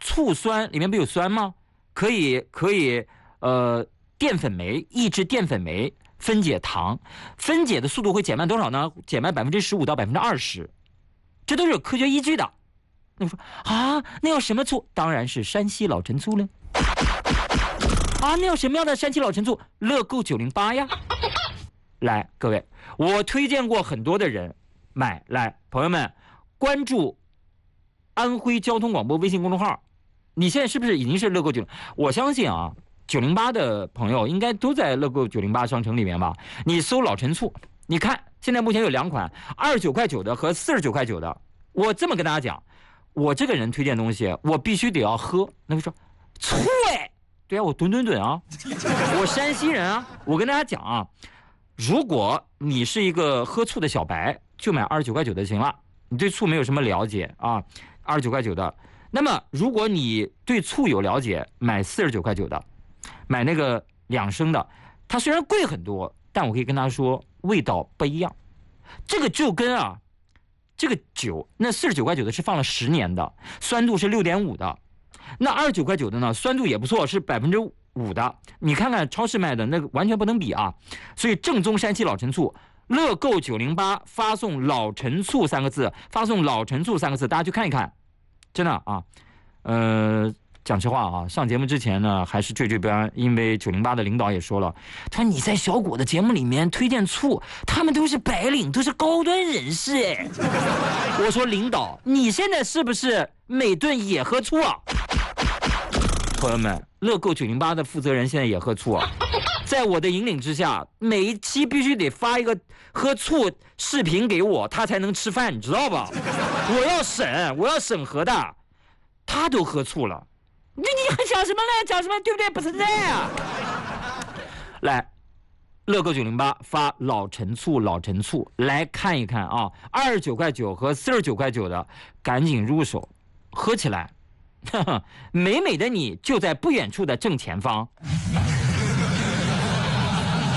醋酸里面不有酸吗？可以淀粉酶抑制淀粉酶分解糖，分解的速度会减慢多少呢？减慢15%到20%，这都是有科学依据的。那我说啊，那要什么醋？当然是山西老陈醋了。啊，那要什么样的山西老陈醋？乐购908呀。来，各位，我推荐过很多的人买，来，朋友们关注安徽交通广播微信公众号。你现在是不是已经是乐购908？我相信啊，908的朋友应该都在乐购908商城里面吧？你搜老陈醋，你看现在目前有2款，29.9块的和49.9块的。我这么跟大家讲，我这个人推荐东西，我必须得要喝。那个说醋哎，对啊，我吨啊，我山西人啊。我跟大家讲啊，如果你是一个喝醋的小白，就买29.9块的行了。你对醋没有什么了解啊，29.9块的。那么如果你对醋有了解，买49.9块的，买那个2升的，它虽然贵很多，但我可以跟他说味道不一样。这个就跟啊，这个酒那49.9块的是放了10年的，酸度是6.5的，那29.9块的呢，酸度也不错，是5%的。你看看超市卖的那个完全不能比啊。所以正宗山西老陈醋，乐购908发送老陈醋3个字，发送老陈醋3个字，大家去看一看。真的啊，讲实话啊，上节目之前呢，还是惴惴不安，因为908的领导也说了，他说你在小果的节目里面推荐醋，他们都是白领，都是高端人士哎。我说领导，你现在是不是每顿也喝醋啊？朋友们，乐购908的负责人现在也喝醋啊。在我的引领之下，每一期必须得发一个喝醋视频给我，他才能吃饭，你知道吧？我要审核的，他都喝醋了，你还讲什么呢？讲什么？对不对？不存在啊！来，乐购908发老陈醋来看一看啊，29.9块和49.9块的，赶紧入手，喝起来，美美的你就在不远处的正前方。